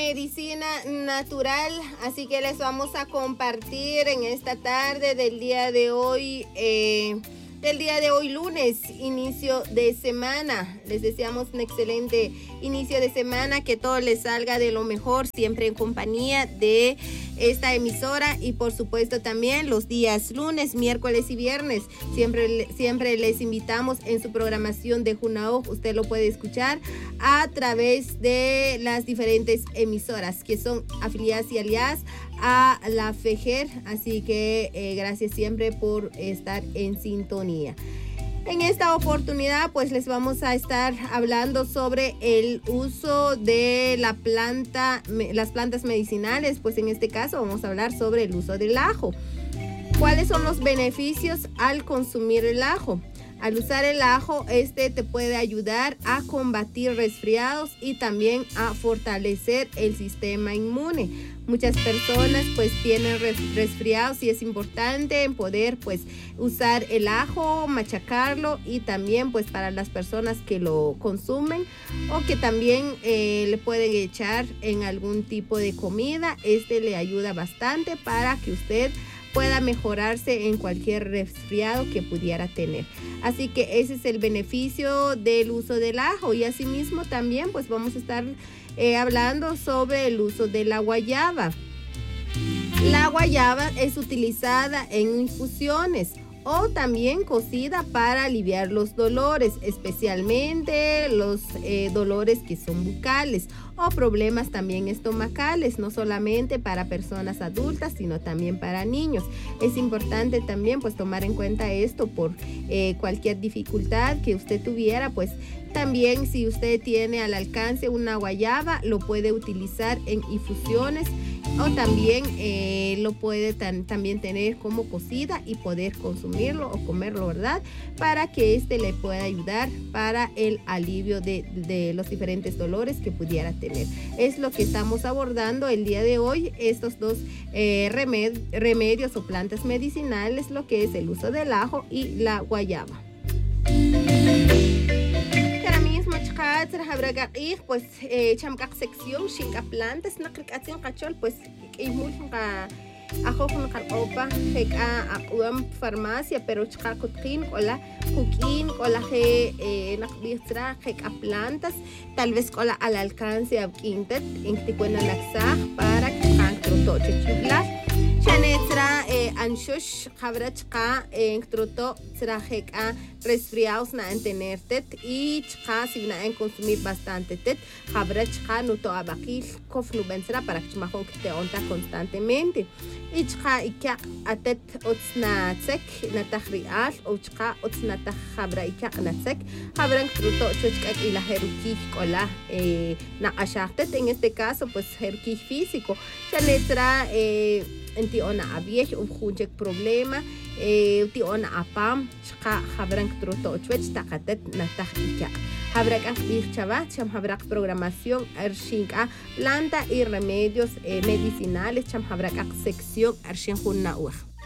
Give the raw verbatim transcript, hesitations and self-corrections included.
medicina natural, así que les vamos a compartir en esta tarde del día de hoy, eh, del día de hoy lunes, inicio de semana. Les deseamos un excelente inicio de semana, que todo les salga de lo mejor, siempre en compañía de esta emisora y por supuesto también los días lunes, miércoles y viernes. Siempre, siempre les invitamos en su programación de Junaoj. Usted lo puede escuchar a través de las diferentes emisoras que son afiliadas y aliadas a la FEJER, así que eh, gracias siempre por estar en sintonía. En esta oportunidad pues les vamos a estar hablando sobre el uso de la planta, las plantas medicinales. Pues en este caso vamos a hablar sobre el uso del ajo. ¿Cuáles son los beneficios al consumir el ajo? Al usar el ajo, este te puede ayudar a combatir resfriados y también a fortalecer el sistema inmune. Muchas personas pues tienen resfriados y es importante en poder pues usar el ajo, machacarlo, y también pues para las personas que lo consumen o que también eh, le pueden echar en algún tipo de comida, este le ayuda bastante para que usted pueda mejorarse en cualquier resfriado que pudiera tener. Así que ese es el beneficio del uso del ajo. Y asimismo también pues vamos a estar eh, hablando sobre el uso de la guayaba. La guayaba es utilizada en infusiones o también cocida para aliviar los dolores, especialmente los eh, dolores que son bucales o problemas también estomacales, no solamente para personas adultas, sino también para niños. Es importante también pues tomar en cuenta esto por eh, cualquier dificultad que usted tuviera, pues también si usted tiene al alcance una guayaba, lo puede utilizar en infusiones o también eh, lo puede tan, también tener como cocida y poder consumirlo o comerlo, ¿verdad? Para que este le pueda ayudar para el alivio de, de los diferentes dolores que pudiera tener. Es lo que estamos abordando el día de hoy, estos dos eh, remed, remedios o plantas medicinales, lo que es el uso del ajo y la guayaba. Pues chamkak sección shinka plantas nakrik atin kachol pues imul ka ajo con opa heka akwam farmacia pero chka kutkin ola kukin ola he nakbistra heka plantas tal vez ola al alcance ab quintet inticuena laxa para cancro toche chubla chanetra anshush khabrachka enctroto trajeka resfriados na entenertet y chka si na en consumir bastante tet khabrachka no to abakil kofnu bensra para que chmahon que te onta constantemente y chka ikya atet otsna tsek na tahrial o chka otsna takhabra ikya na tsek khabran truto chochka y la heruki kola eh na ashaktet en este caso pues heruki físico chanetra eh enti ona abiech um khunjek problema eh ti ona apam chqa khabran truto chwech taqatet na tahika habrak akbich chava cham habrak programación arshinka planta y remedios eh, medicinales cham habrak sección arshin hunna